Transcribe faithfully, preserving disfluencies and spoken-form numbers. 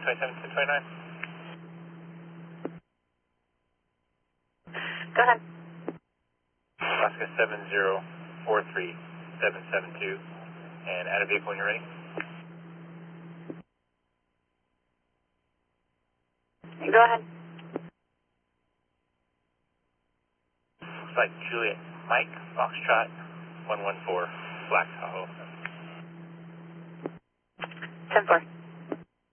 twenty-seven, ten twenty-nine. Go ahead. Alaska seven zero four three seven seven two, and add a vehicle when you're ready. Go ahead. Looks like Juliet Mike Foxtrot one one four Black Tahoe. ten four.